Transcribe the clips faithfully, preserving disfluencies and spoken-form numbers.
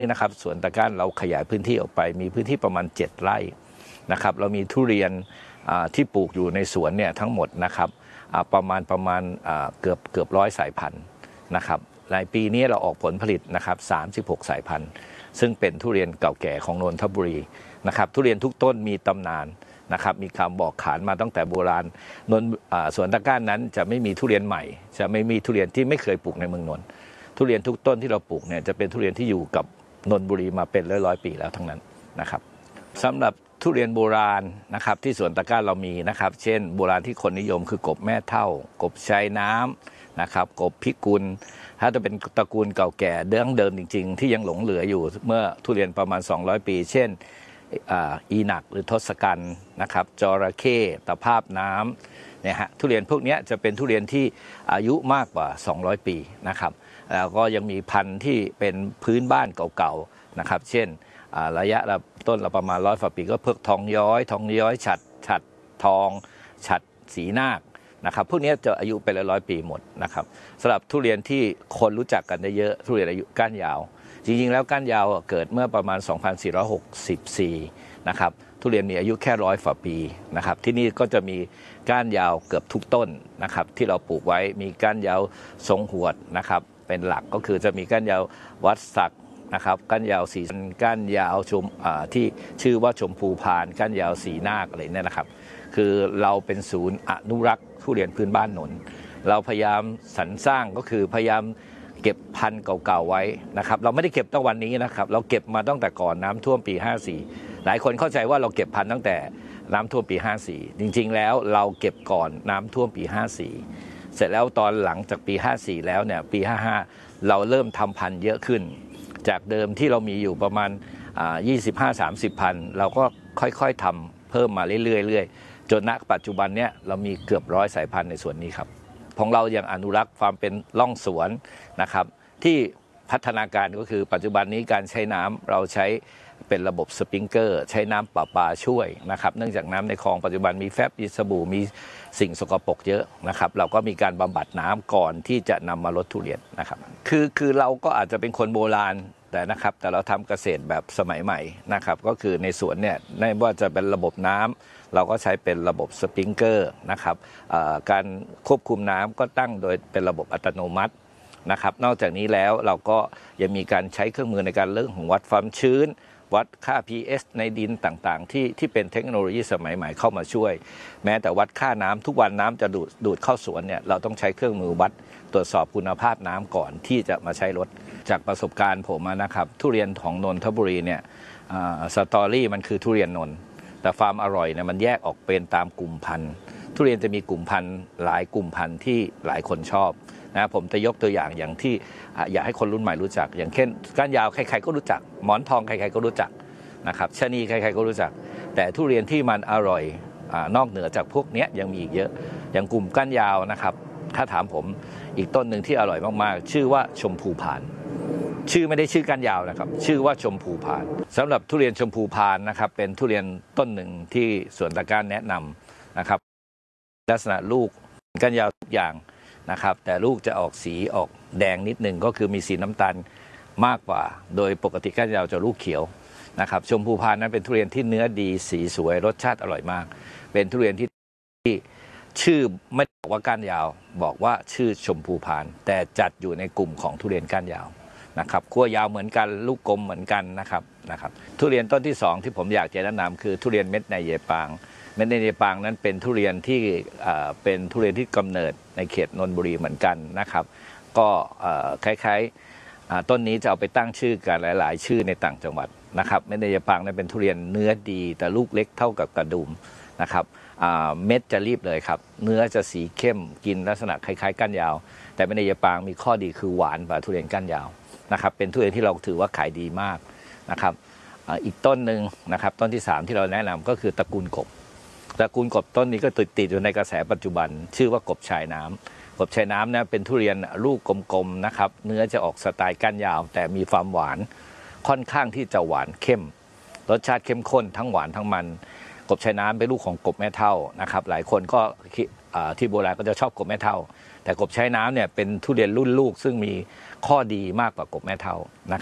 นี่นะครับสวนตะก้านเราขยายพื้นที่ออกไปมีพื้นที่ประมาณเจ็ดไร่นะครับเรามีทุเรียนที่ปลูกอยู่ในสวนเนี่ยทั้งหมดนะครับประมาณประมาณเกือบเกือบร้อยสายพันธุ์นะครับในปีนี้เราออกผลผลิตนะครับสามสิบหกสายพันธุ์ซึ่งเป็นทุเรียนเก่าแก่ของนนทบุรีนะครับทุเรียนทุกต้นมีตำนานนะครับมีคำบอกขานมาตั้งแต่โบราณนนสวนตะก้านนั้นจะไม่มีทุเรียนใหม่จะไม่มีทุเรียนที่ไม่เคยปลูกในเมืองนนท์ทุเรียนทุกต้นที่เราปลูกเนี่ยจะเป็นทุเรียนที่อยู่กับนนทบุรีมาเป็นร้อยร้อยปีแล้วทั้งนั้นนะครับสำหรับทุเรียนโบราณนะครับที่สวนตะก้านเรามีนะครับเช่นโบราณที่คนนิยมคือกบแม่เท่ากบชายน้ำนะครับกบพิกุลถ้าจะเป็นตระกูลเก่าแก่เดิมเดิมจริงๆที่ยังหลงเหลืออยู่เมื่อทุเรียนประมาณสองร้อยปีเช่นอีหนักหรือทศกัณฐ์นะครับจระเข้ตะภาพน้ำเนี่ยฮะทุเรียนพวกนี้จะเป็นทุเรียนที่อายุมากกว่าสองร้อยปีนะครับแล้วก็ยังมีพันธุ์ที่เป็นพื้นบ้านเก่าๆนะครับเช่นระยะต้นละประมาณร้อยฝ่าปีก็เพิกทองย้อยทองย้อยฉัดฉัดทองฉัดสีนาคนะครับพวกนี้จะอายุเป็นร้อยปีหมดนะครับสำหรับทุเรียนที่คนรู้จักกันได้เยอะทุเรียนอายุก้านยาวจริงๆแล้วก้านยาวเกิดเมื่อประมาณสองพันสี่ร้อยหกสิบสี่นะครับทุเรียนมีอายุแค่ร้อยฝ่าปีนะครับที่นี่ก็จะมีก้านยาวเกือบทุกต้นนะครับที่เราปลูกไว้มีก้านยาวทรงหวดนะครับเป็นหลักก็คือจะมีก้านยาววัดศักดิ์นะครับก้านยาวสีก้านยาวชมที่ชื่อว่าชมพูพานก้านยาวสีนาคอะไรเนี่ยนะครับคือเราเป็นศูนย์อนุรักษ์ทุเรียนพื้นบ้านนนท์เราพยายามสรรสร้างก็คือพยายามเก็บพันธุ์เก่าๆไว้นะครับเราไม่ได้เก็บตั้งวันนี้นะครับเราเก็บมาตั้งแต่ก่อนน้ำท่วมปีห้าสี่หลายคนเข้าใจว่าเราเก็บพันธุ์ตั้งแต่น้ำท่วมปีห้าสี่จริงๆแล้วเราเก็บก่อนน้ำท่วมปีห้าสี่เสร็จแล้วตอนหลังจากปีห้าสี่แล้วเนี่ยปีห้าห้าเราเริ่มทำพันธุ์เยอะขึ้นจากเดิมที่เรามีอยู่ประมาณยี่สิบห้า สามสิบพันธุ์เราก็ค่อยๆทำเพิ่มมาเรื่อยๆจนณปัจจุบันเนี้ยเรามีเกือบร้อยสายพันธุ์ในส่วนนี้ครับของเรายังอนุรักษ์ความเป็นร่องสวนนะครับที่พัฒนาการก็คือปัจจุบันนี้การใช้น้ำเราใช้เป็นระบบสปริงเกอร์ใช้น้ำประปาช่วยนะครับเนื่องจากน้ำในคลองปัจจุบันมีแฟบมีสบู่มีสิ่งสกปรกเยอะนะครับเราก็มีการบำบัดน้ำก่อนที่จะนำมาลดทุเรียนนะครับคือคือเราก็อาจจะเป็นคนโบราณแต่นะครับแต่เราทำเกษตรแบบสมัยใหม่นะครับก็คือในสวนเนี่ยไม่ว่าจะเป็นระบบน้ำเราก็ใช้เป็นระบบสปริงเกอร์นะครับการควบคุมน้ำก็ตั้งโดยเป็นระบบอัตโนมัตินะครับนอกจากนี้แล้วเราก็ยังมีการใช้เครื่องมือในการเรื่องของวัดความชื้นวัดค่า พี เอช ในดินต่างๆที่ที่เป็นเทคโนโลยีสมัยใหม่เข้ามาช่วยแม้แต่วัดค่าน้ำทุกวันน้ำจะดูดดูดเข้าสวนเนี่ยเราต้องใช้เครื่องมือวัดตรวจสอบคุณภาพน้ำก่อนที่จะมาใช้รถจากประสบการณ์ผมนะครับทุเรียนของนนทบุรีเนี่ยสตอรี่มันคือทุเรียนนนท์แต่ความอร่อยเนี่ยมันแยกออกเป็นตามกลุ่มพันธุ์ทุเรียนจะมีกลุ่มพันธุ์หลายกลุ่มพันธุ์ที่หลายคนชอบนะผมจะยกตัวอย่างอย่างที่อยากให้คนรุ่นใหม่รู้จักอย่างเช่นก้านยาวใครๆก็รู้จักหมอนทองใครๆก็รู้จักนะครับชะนีใครๆก็รู้จักแต่ทุเรียนที่มันอร่อยนอกเหนือจากพวกนี้ยังมีอีกเยอะอย่างกลุ่มก้านยาวนะครับถ้าถามผมอีกต้นหนึ่งที่อร่อยมากๆชื่อว่าชมพูพานชื่อไม่ได้ชื่อก้านยาวนะครับชื่อว่าชมพูพานสำหรับทุเรียนชมพูพานนะครับเป็นทุเรียนต้นหนึ่งที่สวนตะก้านแนะนำนะครับลักษณะลูกก้านยาวทุกอย่างนะครับแต่ลูกจะออกสีออกแดงนิดหนึ่งก็คือมีสีน้ำตาลมากกว่าโดยปกติก้านยาวจะลูกเขียวนะครับชมพูพานนั้นเป็นทุเรียนที่เนื้อดีสีสวยรสชาติอร่อยมากเป็นทุเรียนที่ชื่อไม่บอกว่าก้านยาวบอกว่าชื่อชมพูพานแต่จัดอยู่ในกลุ่มของทุเรียนก้านยาวนะครับขั้วยาวเหมือนกันลูกกลมเหมือนกันนะครับนะครับทุเรียนต้นที่สองที่ผมอยากจะแนะนำคือทุเรียนเม็ดในเยปางเม็ดในเยปางนั้นเป็นทุเรียนที่เป็นทุเรียนที่กำเนิดในเขตนนทบุรีเหมือนกันนะครับก็คล้ายๆต้นนี้จะเอาไปตั้งชื่อกันหลายๆชื่อในต่างจังหวัดนะครับเม็ดในเยปางนั้นเป็นทุเรียนเนื้อดีแต่ลูกเล็กเท่ากับกระดุมนะครับเม็ดจะรีบเลยครับเนื้อจะสีเข้มกินลักษณะคล้ายๆก้านยาวแต่เม็ดในเยปางมีข้อดีคือหวานกว่าทุเรียนก้านยาวนะครับเป็นทุเรียนที่เราถือว่าขายดีมากนะครับอีกต้นหนึ่งนะครับต้นที่สามที่เราแนะนำก็คือตระกูลกบตระกูลกบต้นนี้ก็ติดติดอยู่ในกระแสปัจจุบันชื่อว่ากบชายน้ำกบชายน้ำเนี่ยเป็นทุเรียนลูกกลมๆนะครับเนื้อจะออกสไตล์ก้านยาวแต่มีความหวานค่อนข้างที่จะหวานเข้มรสชาติเข้มข้นทั้งหวานทั้งมันกบชายน้ำเป็นลูกของกบแม่เฒ่านะครับหลายคนก็ที่โบราณก็จะชอบกบแม่เฒ่าแต่กบชายน้ำเนี่ยเป็นทุเรียนรุ่นลูกซึ่งมีข้อดีมากกว่ากบแม่เฒ่านะครับ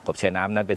กบชายน้ำนั้นเป็น